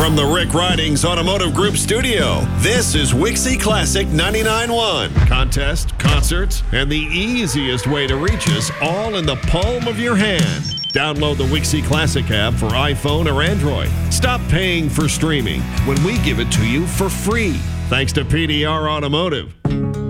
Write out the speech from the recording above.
From the Rick Ridings Automotive Group studio, this is Wixie Classic 99.1. Contest, concerts, and the easiest way to reach us all in the palm of your hand. Download the Wixie Classic app for iPhone or Android. Stop paying for streaming when we give it to you for free. Thanks to PDR Automotive.